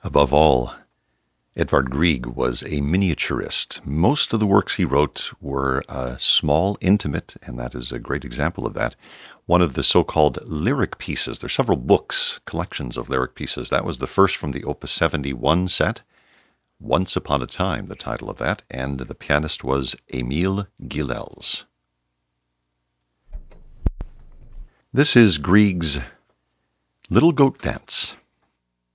Above all, Edvard Grieg was a miniaturist. Most of the works he wrote were small, intimate, and that is a great example of that. One of the so-called lyric pieces, there's several books, collections of lyric pieces. That was the first from the Opus 71 set, Once Upon a Time, the title of that, and the pianist was Emil Gilels. This is Grieg's Little Goat Dance.